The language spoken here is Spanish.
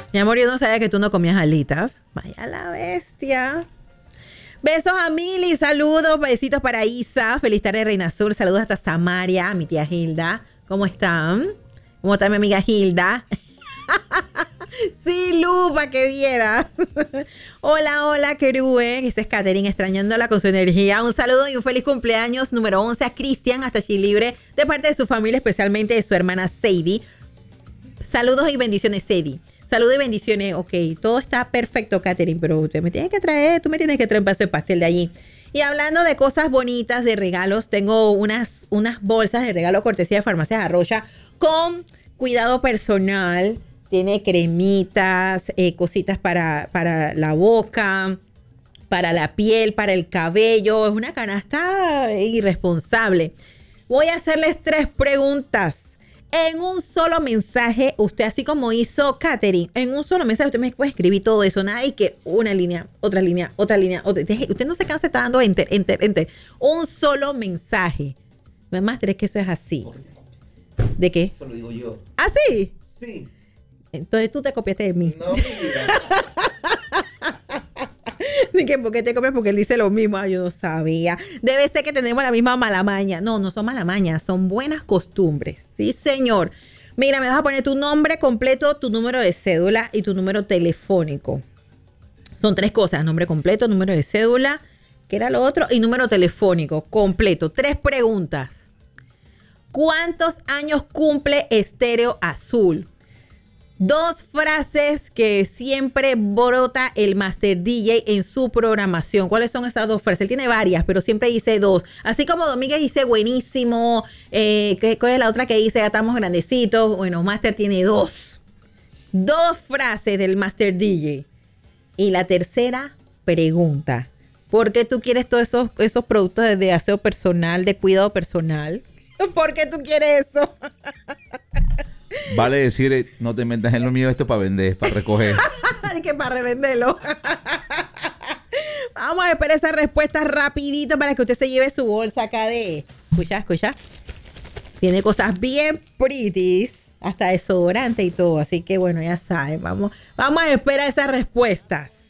Mi amor, yo no sabía que tú no comías alitas. Vaya la bestia. Besos a Mili, saludos, besitos para Isa. Feliz tarde, Reina Sur. Saludos hasta Samaria, mi tía Hilda. ¿Cómo están? ¿Cómo está mi amiga Hilda? Sí, Lu, para que vieras. Hola, Kerue. Esta es Katherine, extrañándola con su energía. Un saludo y un feliz cumpleaños número 11 a Cristian, hasta Chilibre, de parte de su familia, especialmente de su hermana Sadie. Saludos y bendiciones, Sadie. Saludos y bendiciones. Ok, todo está perfecto, Katherine, pero tú me tienes que traer un pedazo de pastel de allí. Y hablando de cosas bonitas, de regalos, tengo unas bolsas de regalo cortesía de Farmacias Arroya con cuidado personal. Tiene cremitas, cositas para la boca, para la piel, para el cabello. Es una canasta irresponsable. Voy a hacerles 3 preguntas. En un solo mensaje, usted, así como hizo Katherine, en un solo mensaje usted me puede escribir todo eso. Nada y que una línea, otra línea, otra línea. Usted no se cansa, está dando enter. Un solo mensaje. Además, que eso es así. ¿De qué? Eso lo digo yo. ¿Ah, sí? Sí. Entonces tú te copiaste de mí. No, mira. ¿Por qué te copias? Porque él dice lo mismo. Yo no sabía. Debe ser que tenemos la misma malamaña. No son malamañas, son buenas costumbres. Sí, señor. Mira, me vas a poner tu nombre completo, tu número de cédula y tu número telefónico. Son 3 cosas: nombre completo, número de cédula, ¿qué era lo otro? Y número telefónico completo. 3 preguntas. ¿Cuántos años cumple Estéreo Azul? 2 frases que siempre brota el Master DJ en su programación. ¿Cuáles son esas 2 frases? Él tiene varias, pero siempre dice 2. Así como Domínguez dice buenísimo. ¿Cuál es la otra que dice? Ya estamos grandecitos. Bueno, Master tiene 2. 2 frases del Master DJ. Y la tercera pregunta: ¿por qué tú quieres todos esos productos de aseo personal, de cuidado personal? ¿Por qué tú quieres eso? Vale decir, no te metas en lo mío, esto es para vender, para recoger. Es que para revenderlo. Vamos a esperar esa respuesta rapidito para que usted se lleve su bolsa acá de... Escucha. Tiene cosas bien pretties, hasta desodorante y todo. Así que bueno, ya saben, vamos a esperar esas respuestas.